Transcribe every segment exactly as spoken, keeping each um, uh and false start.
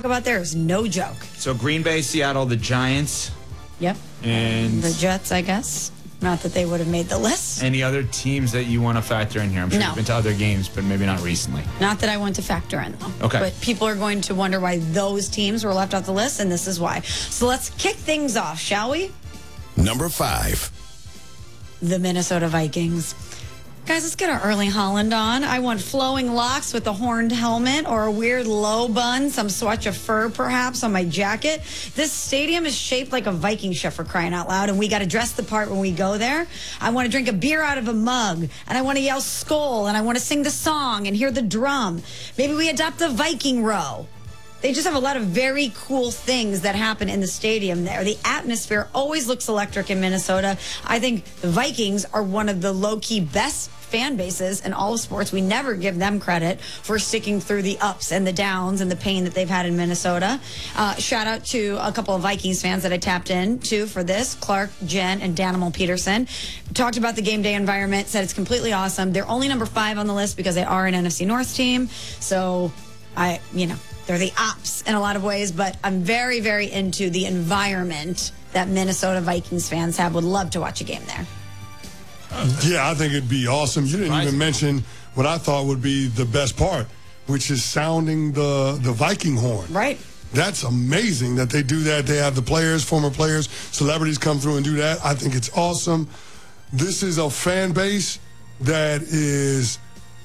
talk about there is no joke. So Green Bay, Seattle, the Giants. Yep. And the Jets, I guess. Not that they would have made the list. Any other teams that you want to factor in here? I'm sure No. you've been to other games, but maybe not recently. Not that I want to factor in, though. Okay. But people are going to wonder why those teams were left off the list, and this is why. So let's kick things off, shall we? Number five. The Minnesota Vikings. Guys, let's get our Erling Holland on. I want flowing locks with a horned helmet or a weird low bun, some swatch of fur perhaps on my jacket. This stadium is shaped like a Viking ship, for crying out loud, and we got to dress the part when we go there. I want to drink a beer out of a mug, and I want to yell "Skol," and I want to sing the song and hear the drum. Maybe we adopt the Viking row. They just have a lot of very cool things that happen in the stadium there. The atmosphere always looks electric in Minnesota. I think the Vikings are one of the low-key best fan bases in all of sports. We never give them credit for sticking through the ups and the downs and the pain that they've had in Minnesota. Uh, shout out to a couple of Vikings fans that I tapped in to for this, Clark, Jen, and Danimal Peterson. Talked about the game day environment, said it's completely awesome. They're only number five on the list because they are an N F C North team. So, I, you know, they're the ops in a lot of ways, but I'm very, very into the environment that Minnesota Vikings fans have. Would love to watch a game there. Yeah, I think it'd be awesome. You didn't even mention what I thought would be the best part, which is sounding the, the Viking horn. Right. That's amazing that they do that. They have the players, former players, celebrities come through and do that. I think it's awesome. This is a fan base that is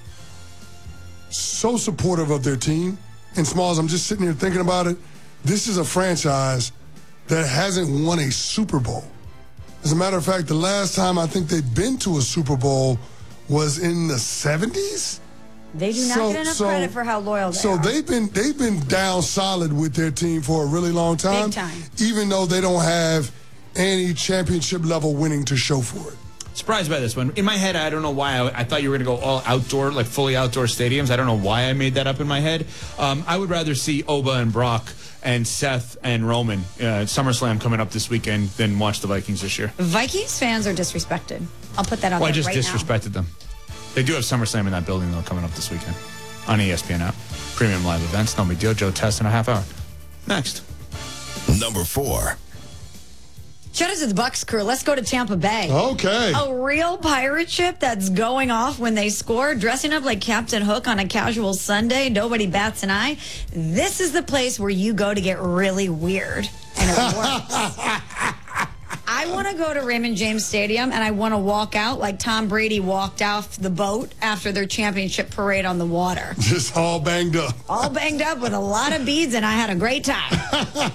so supportive of their team. And Smalls, I'm just sitting here thinking about it. This is a franchise that hasn't won a Super Bowl. As a matter of fact, the last time I think they've been to a Super Bowl was in the seventies. They do not So- get enough so- credit for how loyal they So are. they've been they've been down solid with their team for a really long time. Big time. Even though they don't have any championship level winning to show for it. Surprised by this one. In my head, I don't know why. I, I thought you were going to go all outdoor, like fully outdoor stadiums. I don't know why I made that up in my head. Um, I would rather see Oba and Brock and Seth and Roman uh, SummerSlam coming up this weekend than watch the Vikings this year. Vikings fans are disrespected. I'll put that out Well, I there just right disrespected them. They do have SummerSlam in that building, though, coming up this weekend on E S P N app. Premium live events, no big deal. Joe Test in a half hour. Next. Number four. Shout out to the Bucks crew. Let's go to Tampa Bay. Okay. A real pirate ship that's going off when they score, dressing up like Captain Hook on a casual Sunday. Nobody bats an eye. This is the place where you go to get really weird, and it works. I want to go to Raymond James Stadium, and I want to walk out like Tom Brady walked off the boat after their championship parade on the water. Just all banged up. All banged up with a lot of beads, and I had a great time.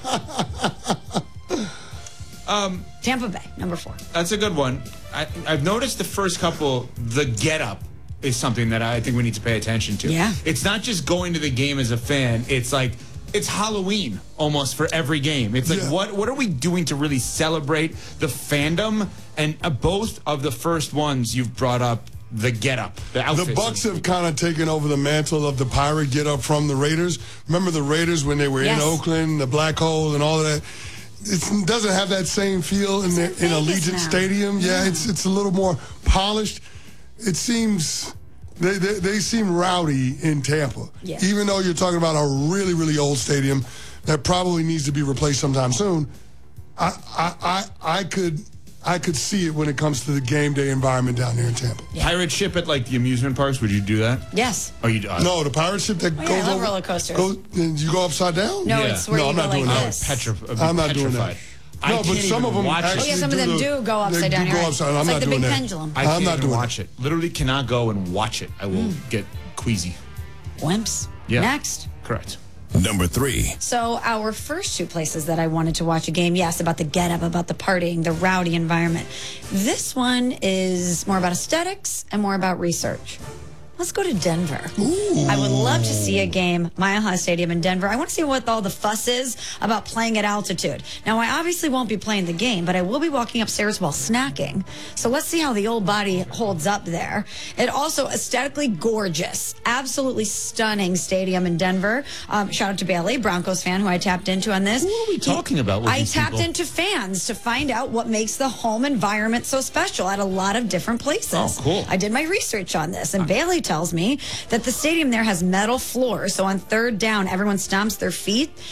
Um, Tampa Bay, number four. That's a good one. I, I've noticed the first couple, the get-up is something that I think we need to pay attention to. Yeah. It's not just going to the game as a fan. It's like, it's Halloween almost for every game. It's like, Yeah. what what are we doing to really celebrate the fandom? And uh, both of the first ones you've brought up, the get-up, the outfits. The Bucks have kind of taken over the mantle of the pirate get up from the Raiders. Remember the Raiders when they were Yes. in Oakland, the black hole and all of that? It doesn't have that same feel in, the, It's in in Allegiant Vegas now. Stadium. Yeah, Yeah. it's it's a little more polished. It seems they, they they seem rowdy in Tampa. Yeah. Even though you're talking about a really really old stadium that probably needs to be replaced sometime soon. I I I, I could. I could see it when it comes to the game day environment down there in Tampa. Yeah. Pirate ship at like the amusement parks. Would you do that? Yes. Oh, you do? Uh, No, the pirate ship that Oh, yeah, goes I love over roller coasters. Goes, and you go upside down. No, Yeah. it's where No, you I'm go not like doing that. this. Petri- I'd be I'm not doing petrified. that. I No, but can't some even of them watch actually Oh, yeah, it. some of them do, do go they upside do down, go you're right. upside. It's I'm like not the doing big that. pendulum. I I'm can't not even doing watch that. it. Literally cannot go and watch it. I will get queasy. Wimps. Yeah. Next. Correct. Number three. So our first two places that I wanted to watch a game, yes, about the get-up, about the partying, the rowdy environment. This one is more about aesthetics and more about research. Let's go to Denver. Ooh. I would love to see a game, Mile High Stadium in Denver. I want to see what all the fuss is about playing at altitude. Now, I obviously won't be playing the game, but I will be walking upstairs while snacking. So let's see how the old body holds up there. It also aesthetically gorgeous, absolutely stunning stadium in Denver. Um, shout out to Bailey, Broncos fan, who I tapped into on this. Who are we talking about with I these tapped people? into fans to find out what makes the home environment so special at a lot of different places. Oh, cool. I did my research on this, and Bailey tells me that the stadium there has metal floors, so on third down, everyone stomps their feet.